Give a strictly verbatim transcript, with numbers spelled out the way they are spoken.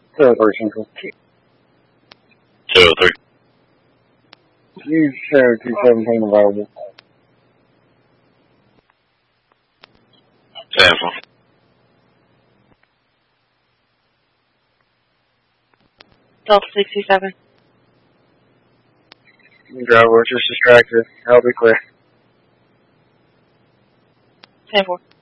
two oh three Central. two oh three. Use show two seventeen available. Sample. Delta sixty-seven. Driver just distracted. I'll be clear. ten four.